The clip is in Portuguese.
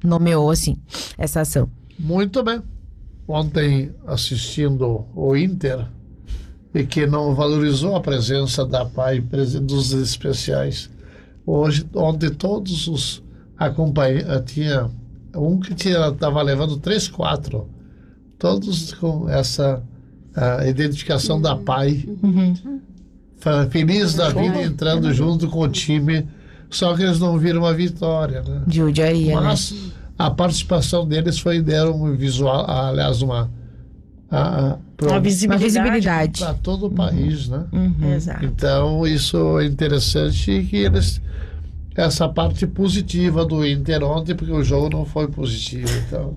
nomeou, assim, essa ação. Muito bem. Ontem, assistindo o Inter, e que não valorizou a presença da PAI, dos especiais. Ontem todos os acompanhantes, tinha um que estava levando 3, 4, todos com essa identificação da PAI, feliz da vida, entrando junto com o time, só que eles não viram a vitória, né? De odiaria, mas a participação deles deram um visual, aliás, uma visibilidade para todo o país, né? Exato. Então isso é interessante, que eles, essa parte positiva do Inter ontem, porque o jogo não foi positivo, então